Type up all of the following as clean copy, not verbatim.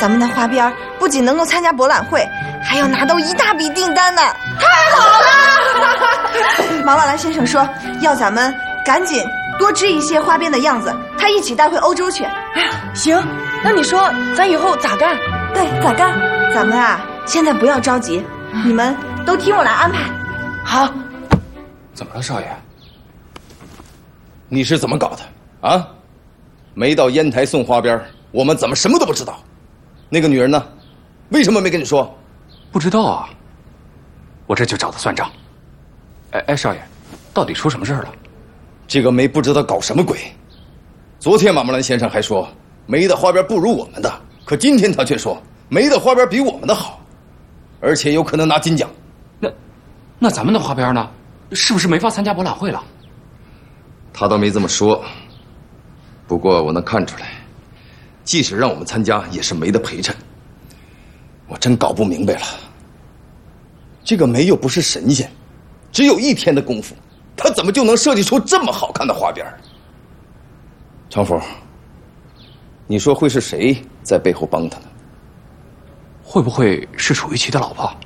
咱们的花边不仅能够参加博览会，还要拿到一大笔订单呢！太好了！马瓦兰先生说要咱们赶紧多织一些花边的样子，他一起带回欧洲去。 哎呀，行，那你说咱以后咋干？ 对，咋干？咱们啊，现在不要着急，你们都听我来安排。 好。 怎么了，少爷？你是怎么搞的啊？没到烟台送花边，我们怎么什么都不知道？那个女人呢？为什么没跟你说？ 不知道啊，我这就找他算账。哎，少爷，到底出什么事儿了？ 这个梅不知道搞什么鬼。昨天马木兰先生还说梅的花边不如我们的，可今天他却说梅的花边比我们的好，而且有可能拿金奖。 那咱们的花边呢？是不是没法参加博览会了？ 他倒没这么说，不过我能看出来，即使让我们参加，也是梅的陪衬。我真搞不明白了，这个梅又不是神仙，只有1天的功夫，他怎么就能设计出这么好看的花边？常福，你说会是谁在背后帮他呢？ 会不会是楚玉琪的老婆？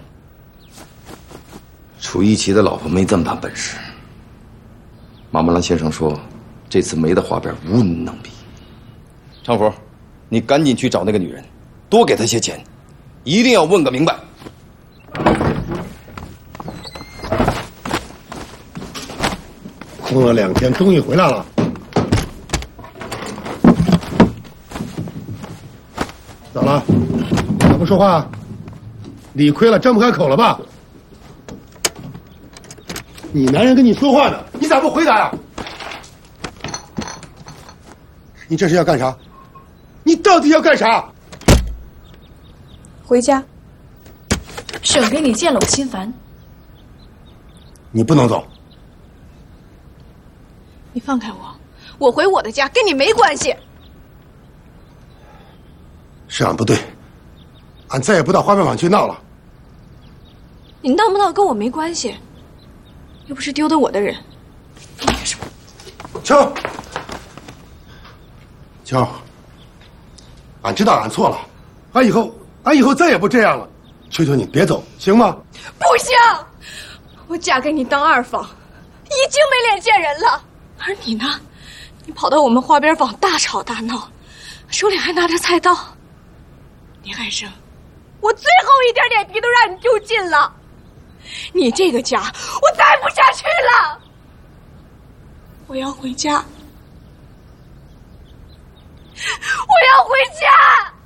楚玉琪的老婆没这么大本事。马木兰先生说，这次梅的花边无人能比。常福，你赶紧去找那个女人，多给她些钱，一定要问个明白。 空了2天，终于回来了。咋了？咋不说话？理亏了，张不开口了吧？你男人跟你说话呢，你咋不回答呀？你这是要干啥？你到底要干啥？ 回家，省给你见了我心烦。 你不能走。 你放开我，我回我的家，跟你没关系。 是俺不对，俺再也不到花面坊去闹了。 你闹不闹跟我没关系，又不是丢的我的人。你干什么？ 秋，秋，俺知道俺错了，俺以后再也不这样了。求求你别走，行吗？ 不行，我嫁给你当二房，已经没脸见人了。而你呢，你跑到我们花边坊大吵大闹，手里还拿着菜刀。你还生，我最后一点脸皮都让你丢尽了。你这个家，我待不下去了。我要回家，我要回家。